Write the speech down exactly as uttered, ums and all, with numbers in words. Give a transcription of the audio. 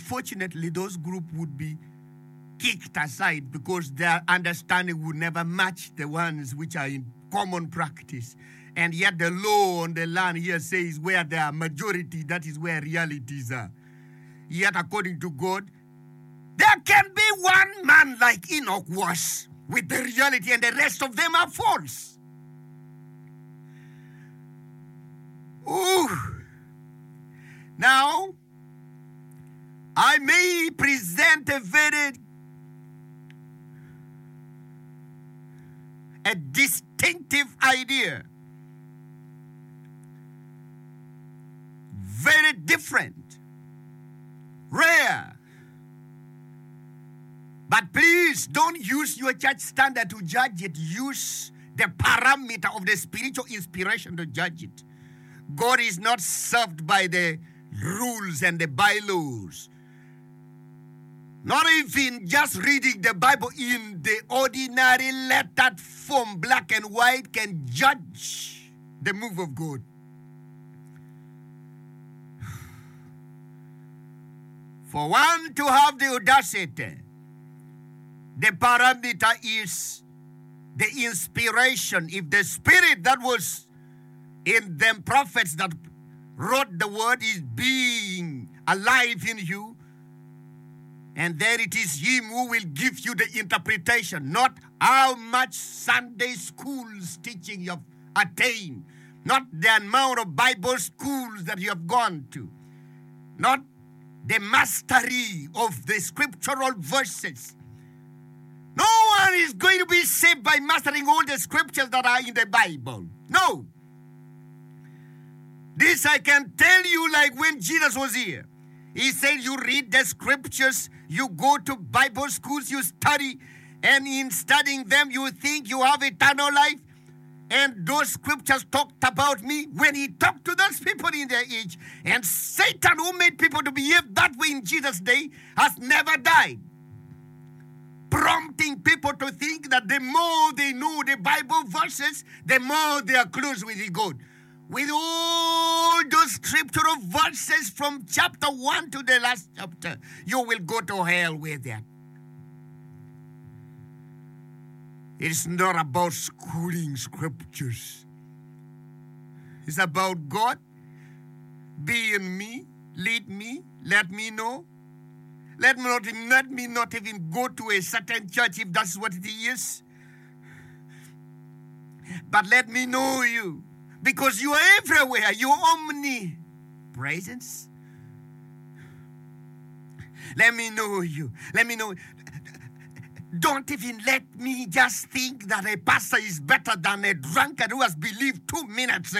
unfortunately, those groups would be kicked aside because their understanding would never match the ones which are in common practice. And yet the law on the land here says where there are majority, that is where realities are. Yet according to God, there can be one man like Enoch was with the reality, and the rest of them are false. Ooh. Now, I may present a very a distinctive idea, very different, rare. But please don't use your church standard to judge it. Use the parameter of the spiritual inspiration to judge it. God is not served by the rules and the bylaws. Not even just reading the Bible in the ordinary lettered form, black and white, can judge the move of God. For one to have the audacity, the parameter is the inspiration. If the spirit that was in them prophets that wrote the word is being alive in you, and then it is him who will give you the interpretation, not how much Sunday school's teaching you have attained, not the amount of Bible schools that you have gone to, not the mastery of the scriptural verses. No one is going to be saved by mastering all the scriptures that are in the Bible. No. This I can tell you, like when Jesus was here. He said you read the scriptures, you go to Bible schools, you study, and in studying them you think you have eternal life. And those scriptures talked about me when he talked to those people in their age. And Satan, who made people to behave that way in Jesus' day, has never died, prompting people to think that the more they know the Bible verses, the more they are close with God. With all those scriptural verses from chapter one to the last chapter, you will go to hell with that. It's not about schooling scriptures. It's about God. Be in me, lead me, let me know. Let me not, let me not even go to a certain church if that's what it is. But let me know you. Because you are everywhere. You are omnipresence. Let me know you. Let me know. Don't even let me just think that a pastor is better than a drunkard who has believed two minutes ago.